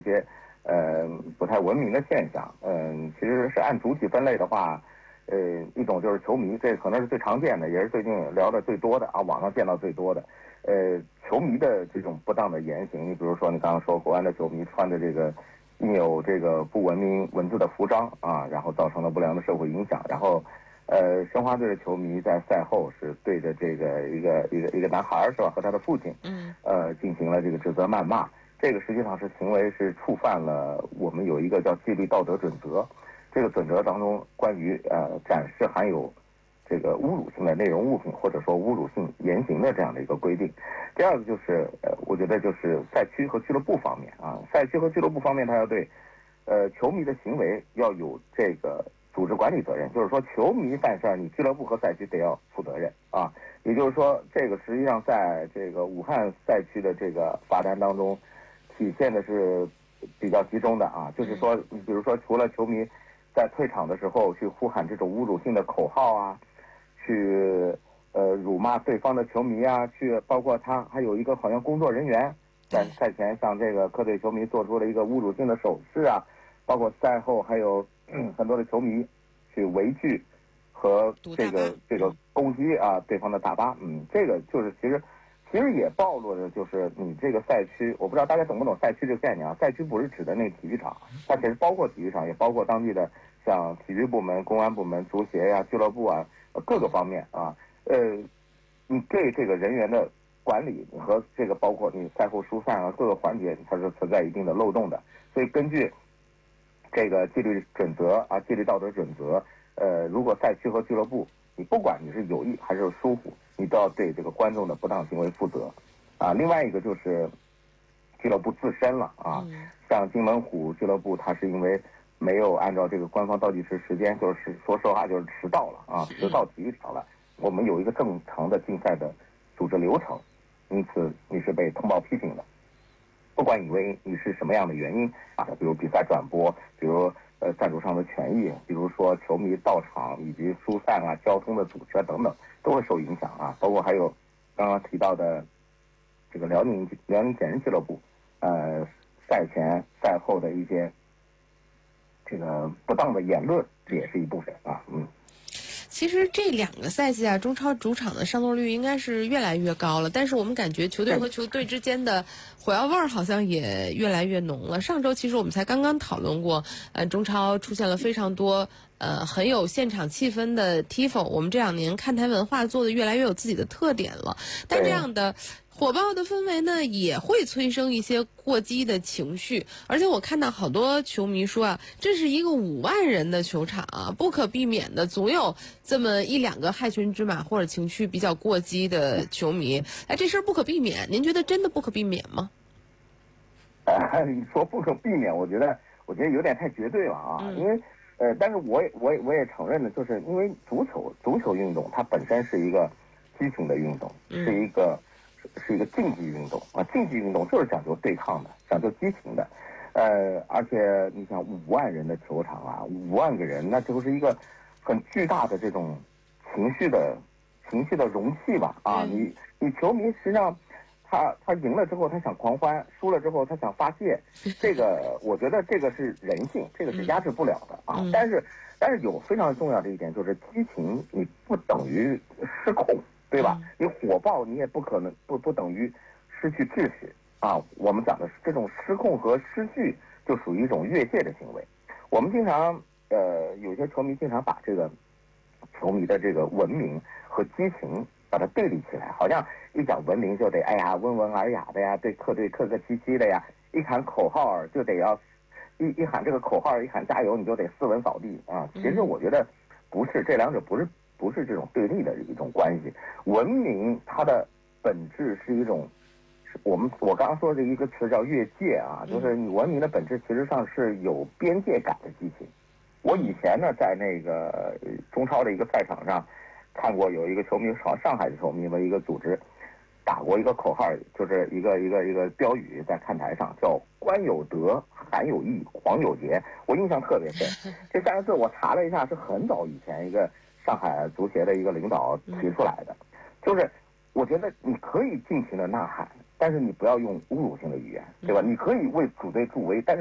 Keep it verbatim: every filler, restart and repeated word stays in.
些呃不太文明的现象。嗯，其实是按主体分类的话，呃，一种就是球迷，这可能是最常见的，也是最近聊的最多的啊，网上见到最多的。呃，球迷的这种不当的言行，你比如说你刚刚说国安的球迷穿着这个印有这个不文明文字的服装啊，然后造成了不良的社会影响，然后。呃，申花队的球迷在赛后是对着这个一个一个一个男孩是吧，和他的父亲， 嗯， 呃，进行了这个指责谩骂。这个实际上是行为是触犯了我们有一个叫纪律道德准则，这个准则当中关于呃展示含有这个侮辱性的内容物品或者说侮辱性言行的这样的一个规定。第二个就是呃，我觉得就是赛区和俱乐部方面啊，赛区和俱乐部方面，他要对呃球迷的行为要有这个。组织管理责任，就是说球迷犯事儿，你俱乐部和赛区得要负责任啊。也就是说，这个实际上在这个武汉赛区的这个罚单当中，体现的是比较集中的啊。就是说，你比如说，除了球迷在退场的时候去呼喊这种侮辱性的口号啊，去呃辱骂对方的球迷啊，去包括他还有一个好像工作人员在赛前向这个客队球迷做出了一个侮辱性的手势啊，包括赛后还有。嗯，很多的球迷去围拒和这个这个攻击啊对方的大巴，嗯，这个就是其实其实也暴露了就是你这个赛区，我不知道大家懂不懂赛区这个概念啊？赛区不是指的那个体育场，它其实包括体育场，也包括当地的像体育部门、公安部门、足协呀、俱乐部啊各个方面啊，呃，你对这个人员的管理和这个包括你赛后疏散啊各个环节，它是存在一定的漏洞的，所以根据。这个纪律准则啊，纪律道德准则，呃，如果赛区和俱乐部，你不管你是有意还是疏忽，你都要对这个观众的不当行为负责，啊，另外一个就是俱乐部自身了啊，像金门虎俱乐部，它是因为没有按照这个官方倒计时时间，就是说实话就是迟到了啊，迟到体育场了，我们有一个正常的竞赛的组织流程，因此你是被通报批评的。不管以为你是什么样的原因啊，比如比赛转播，比如呃赞助商的权益，比如说球迷到场以及疏散啊、交通的阻车等等，都会受影响啊。包括还有刚刚提到的这个辽宁辽宁铁人俱乐部，呃，赛前赛后的一些这个不当的言论，这也是一部分啊，嗯。 其实这两个赛季啊，中超主场的上座率应该是越来越高了，但是我们感觉球队和球队之间的火药味儿好像也越来越浓了。上周其实我们才刚刚讨论过，呃，中超出现了非常多呃很有现场气氛的 Tifo， 我们这两年看台文化做的越来越有自己的特点了，但这样的火爆的氛围呢，也会催生一些过激的情绪。而且我看到好多球迷说啊，这是一个五万人的球场啊，不可避免的总有这么一两个害群之马或者情绪比较过激的球迷。哎，这事儿不可避免，您觉得真的不可避免吗？ 呃，你说不可避免，我觉得我觉得有点太绝对了啊，嗯、因为呃，但是我也我也我也承认的，就是因为足球足球运动它本身是一个激情的运动， 嗯、 是一个。是一个竞技运动啊，竞技运动就是讲究对抗的，讲究激情的，呃，而且你想五万人的球场啊，五万个人，那就是一个很巨大的这种情绪的情绪的容器吧啊，你你球迷实际上他他赢了之后他想狂欢，输了之后他想发泄，这个我觉得这个是人性，这个是压制不了的啊，但是但是有非常重要的一点就是激情你不等于失控。对吧？你火爆，你也不可能不不等于失去秩序啊。我们讲的是这种失控和失序，就属于一种越界的行为。我们经常呃，有些球迷经常把这个球迷的这个文明和激情把它对立起来，好像一讲文明就得哎呀温文尔雅的呀，对客队客客气气的呀，一喊口号就得要一一喊这个口号，一喊加油你就得斯文扫地啊。其实我觉得不是，这两者不是。不是这种对立的一种关系，文明它的本质是一种，我们我刚刚说的一个词叫越界啊，就是你文明的本质其实上是有边界感的激情。我以前呢在那个中超的一个赛场上看过有一个球迷，上上海的球迷的一个组织打过一个口号，就是一个一个一个标语在看台上叫官有德，韩有义，黄有节，我印象特别深。这三个字我查了一下，是很早以前一个上海足协的一个领导提出来的，就是我觉得你可以尽情的呐喊， 但是你不要用侮辱性的语言，对吧？你可以为主队助威，但是